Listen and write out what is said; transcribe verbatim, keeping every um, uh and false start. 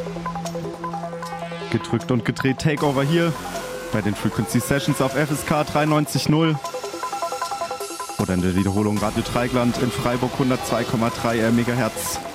Gedrückt und gedreht, Takeover hier bei den Frequency Sessions auf F S K dreiundneunzig Komma null. Oder in der Wiederholung Radio Dreigland in Freiburg hundertzwei Komma drei Megahertz.